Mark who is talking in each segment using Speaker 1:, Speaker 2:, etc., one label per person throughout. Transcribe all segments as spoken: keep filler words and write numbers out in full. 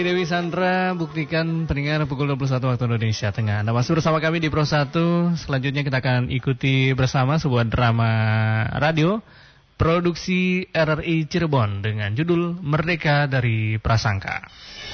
Speaker 1: Dewi Sandra, buktikan pendengar pukul dua puluh satu waktu Indonesia Tengah. Anda masih bersama kami di Pro satu. Selanjutnya kita akan ikuti bersama sebuah drama radio produksi R R I Cirebon dengan judul Merdeka dari Prasangka.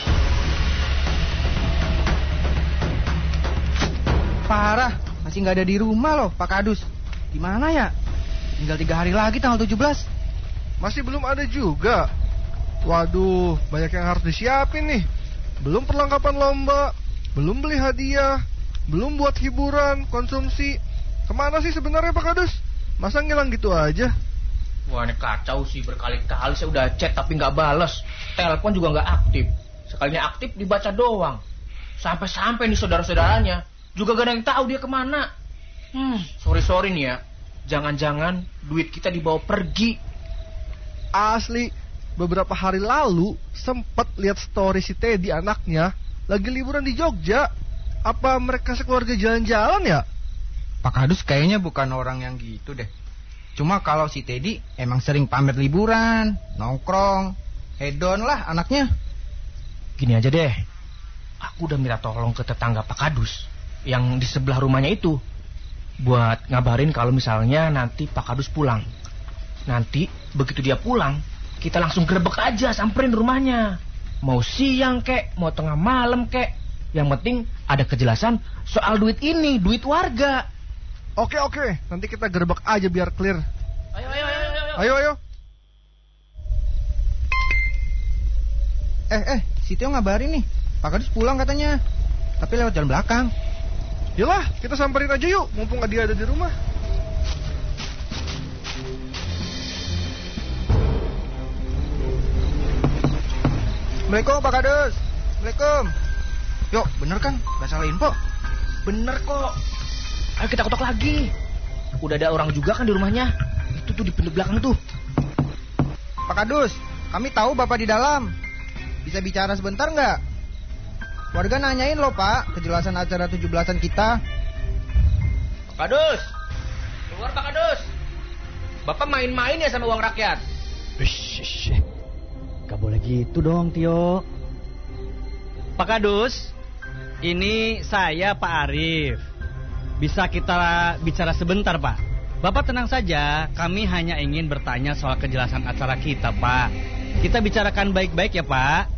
Speaker 2: Parah, masih nggak ada di rumah loh Pak Kadus. Gimana ya? Tinggal tiga hari lagi tanggal tujuh belas.
Speaker 3: Masih belum ada juga. Waduh, banyak yang harus disiapin nih. Belum perlengkapan lomba, belum beli hadiah, belum buat hiburan, konsumsi. Kemana sih sebenarnya Pak Kadus? Masa ngilang gitu aja?
Speaker 4: Wah, ini kacau sih, berkali-kali saya udah chat tapi nggak bales. Telepon juga nggak aktif. Sekalinya aktif dibaca doang. Sampai-sampai nih saudara-saudaranya juga gak ada yang tahu dia kemana. Hmm, sorry-sorry nih ya. Jangan-jangan duit kita dibawa pergi.
Speaker 3: Asli, beberapa hari lalu sempat lihat story si Teddy anaknya lagi liburan di Jogja. Apa mereka sekeluarga jalan-jalan ya?
Speaker 2: Pak Kadus kayaknya bukan orang yang gitu deh. Cuma kalau si Teddy emang sering pamer liburan, nongkrong, hedon lah anaknya.
Speaker 4: Gini aja deh, aku udah minta tolong ke tetangga Pak Kadus yang di sebelah rumahnya itu buat ngabarin kalau misalnya nanti Pak Kadus pulang. Nanti begitu dia pulang, kita langsung gerebek aja, samperin rumahnya. Mau siang kek, mau tengah malam kek. Yang penting ada kejelasan soal duit ini, duit warga.
Speaker 3: Oke oke, nanti kita gerebek aja biar clear.
Speaker 4: Ayo ayo ayo ayo.
Speaker 3: Ayo ayo.
Speaker 2: Eh eh, si Tio ngabarin nih, Pak Kadus pulang katanya. Tapi lewat jalan belakang.
Speaker 3: Yalah, kita samperin aja yuk, mumpung dia ada di rumah.
Speaker 2: Assalamualaikum Pak Kadus. Assalamualaikum. Yuk, bener kan? Gak salah info.
Speaker 4: Bener kok. Ayo kita ketok lagi. Udah ada orang juga kan di rumahnya. Itu tuh di pintu belakang tuh.
Speaker 2: Pak Kadus, kami tahu Bapak di dalam. Bisa bicara sebentar nggak? Warga nanyain loh Pak, kejelasan acara tujuh belasan kita.
Speaker 4: Pak Kadus, keluar Pak Kadus. Bapak main-main ya sama uang rakyat.
Speaker 1: Shh, gak boleh gitu dong Tio.
Speaker 5: Pak Kadus, ini saya Pak Arif. Bisa kita bicara sebentar Pak? Bapak tenang saja, kami hanya ingin bertanya soal kejelasan acara kita Pak. Kita bicarakan baik-baik ya Pak.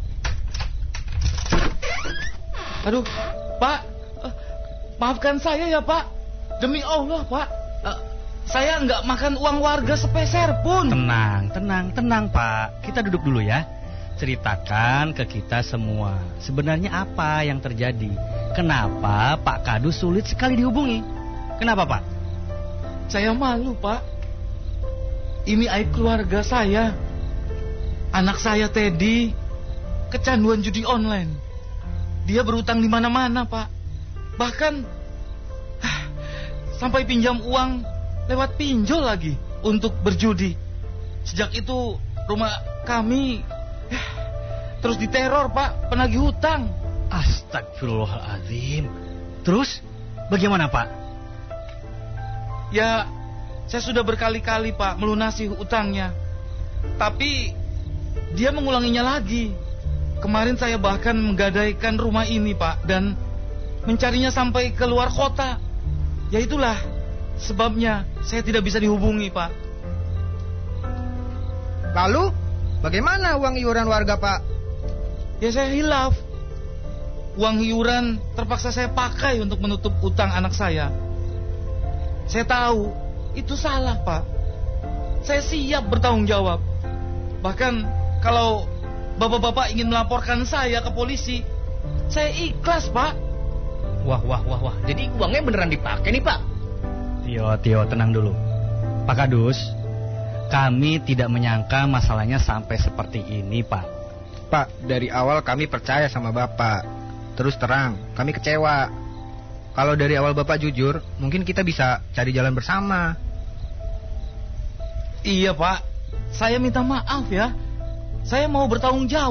Speaker 6: Aduh, Pak, uh, maafkan saya ya Pak. Demi Allah Pak, uh, saya nggak makan uang warga sepeser pun.
Speaker 5: Tenang, tenang, tenang Pak. Kita duduk dulu ya. Ceritakan ke kita semua. Sebenarnya apa yang terjadi? Kenapa Pak Kadus sulit sekali dihubungi? Kenapa Pak?
Speaker 6: Saya malu Pak. Ini aib keluarga saya. Anak saya Teddy kecanduan judi online. Dia berutang di mana-mana, Pak. Bahkan sampai pinjam uang lewat pinjol lagi untuk berjudi. Sejak itu rumah kami terus diteror, Pak, penagih hutang.
Speaker 5: Astagfirullahaladzim. Terus bagaimana, Pak?
Speaker 6: Ya, saya sudah berkali-kali, Pak, melunasi hutangnya. Tapi dia mengulanginya lagi. Kemarin saya bahkan menggadaikan rumah ini, Pak, dan mencarinya sampai ke luar kota. Ya itulah sebabnya saya tidak bisa dihubungi, Pak.
Speaker 2: Lalu, bagaimana uang iuran warga, Pak?
Speaker 6: Ya saya hilaf. Uang iuran terpaksa saya pakai untuk menutup utang anak saya. Saya tahu itu salah, Pak. Saya siap bertanggung jawab. Bahkan kalau bapak-bapak ingin melaporkan saya ke polisi, saya ikhlas, Pak.
Speaker 4: Wah, wah, wah, wah. Jadi uangnya beneran dipakai nih, Pak?
Speaker 5: Tio, Tio, tenang dulu. Pak Kadus, kami tidak menyangka masalahnya sampai seperti ini, Pak.
Speaker 2: Pak, dari awal kami percaya sama Bapak. Terus terang, kami kecewa. Kalau dari awal Bapak jujur, mungkin kita bisa cari jalan bersama.
Speaker 6: Iya, Pak. Saya minta maaf ya. Saya mau bertanggung jawab.